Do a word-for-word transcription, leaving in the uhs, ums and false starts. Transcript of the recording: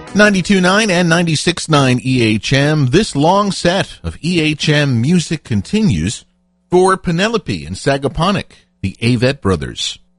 ninety-two point nine and ninety-six point nine E H M. This long set of E H M music continues for Penelope and Sagaponack, the Avett Brothers.